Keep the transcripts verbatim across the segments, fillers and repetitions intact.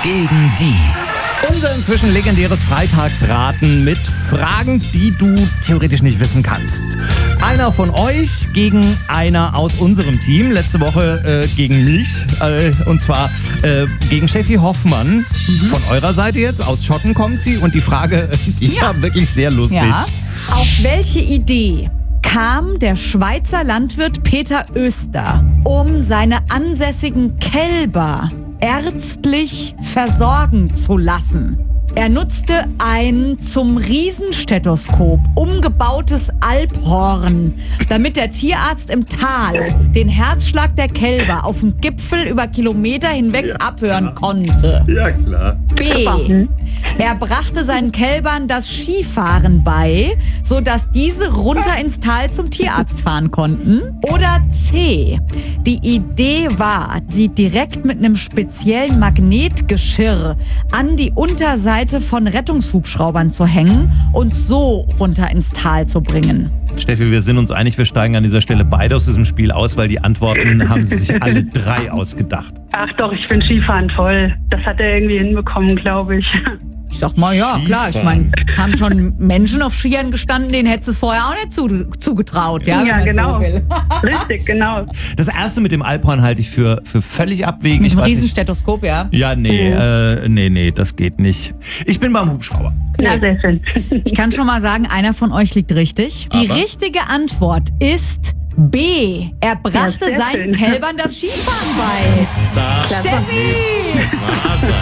gegen die. Unser inzwischen legendäres Freitagsraten mit Fragen, die du theoretisch nicht wissen kannst. Einer von euch gegen einer aus unserem Team. Letzte Woche äh, gegen mich. Äh, und zwar äh, gegen Steffi Hoffmann. Mhm. Von eurer Seite jetzt. Aus Schotten kommt sie. Und die Frage, die Ja. war wirklich sehr lustig. Ja. Auf welche Idee kam der Schweizer Landwirt Peter Oester, um seine ansässigen Kälber ärztlich versorgen zu lassen? Er nutzte ein zum Riesenstethoskop umgebautes Alphorn, damit der Tierarzt im Tal den Herzschlag der Kälber auf dem Gipfel über Kilometer hinweg Ja, abhören klar. konnte. Ja, klar. B. Er brachte seinen Kälbern das Skifahren bei, sodass diese runter ins Tal zum Tierarzt fahren konnten. Oder C. Die Idee war, sie direkt mit einem speziellen Magnetgeschirr an die Unterseite von Rettungshubschraubern zu hängen und so runter ins Tal zu bringen. Steffi, wir sind uns einig, wir steigen an dieser Stelle beide aus diesem Spiel aus, weil die Antworten haben sie sich alle drei ausgedacht. Ach doch, ich finde Skifahren toll. Das hat er irgendwie hinbekommen, glaube ich. Ich sag mal, ja, klar. Ich meine, haben schon Menschen auf Skiern gestanden, denen hättest du es vorher auch nicht zu, zugetraut. Ja, Ja, wenn man genau. So will. Richtig, genau. Das erste mit dem Alphorn halte ich für, für völlig abwegig. Mit Ich einem weiß nicht. Riesenstethoskop, ja. Ja, nee, äh, nee, nee, das geht nicht. Ich bin beim Hubschrauber. Ja, sehr schön. Ich kann schon mal sagen, einer von euch liegt richtig. Die Aber? richtige Antwort ist B. Er brachte Ja, sehr seinen schön. Kälbern das Skifahren bei. Das Steffi! wahr sein.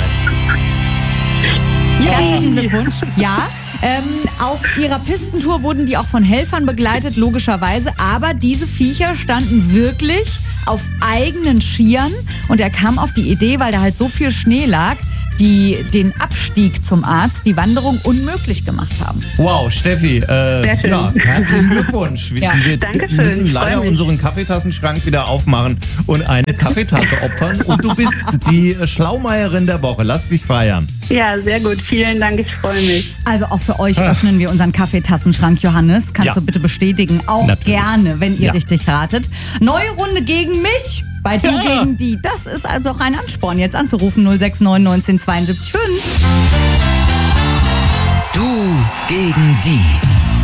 Herzlichen Glückwunsch. Ja, ähm, auf ihrer Pistentour wurden die auch von Helfern begleitet, logischerweise. Aber diese Viecher standen wirklich auf eigenen Skiern. Und er kam auf die Idee, weil da halt so viel Schnee lag, die den Abstieg zum Arzt, die Wanderung unmöglich gemacht haben. Wow, Steffi, äh, Sehr schön. ja, herzlichen Glückwunsch. Wir, Ja. wir Dankeschön, müssen ich leider freu mich. unseren Kaffeetassenschrank wieder aufmachen und eine Kaffeetasse opfern. Und du bist die Schlaumeierin der Woche. Lass dich feiern. Ja, sehr gut. Vielen Dank, ich freue mich. Also auch für euch öffnen wir unseren Kaffeetassenschrank, Johannes. Kannst Ja. du bitte bestätigen? Auch Natürlich. gerne, wenn ihr Ja. richtig ratet. Neue Runde gegen mich. Bei du Ja. gegen die. Das ist also auch ein Ansporn, jetzt anzurufen. null sechs neun neunzehn zweiundsiebzig fünf. Du gegen die.